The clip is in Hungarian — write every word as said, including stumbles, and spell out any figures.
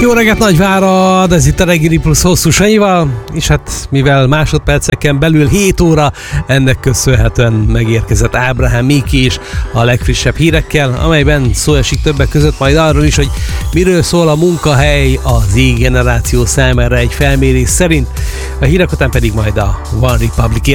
Jó reggelt, Nagyvárad! Ez itt a Reggeli Plusz Hosszú Sanyival, és hát mivel másodperceken belül hét óra, ennek köszönhetően megérkezett Ábrahám Miki is a legfrissebb hírekkel, amelyben szó esik többek között majd arról is, hogy miről szól a munkahely a Z generáció számára egy felmérés szerint. A hírek után pedig majd a One Republic